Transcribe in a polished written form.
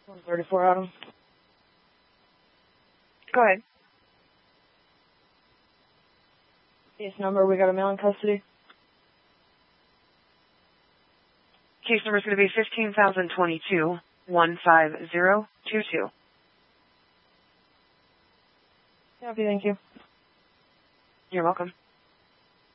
134 Adam. Go ahead. Case number, we got a male in custody. Case number is going to be 15,022-15022. Copy, thank you. You're welcome.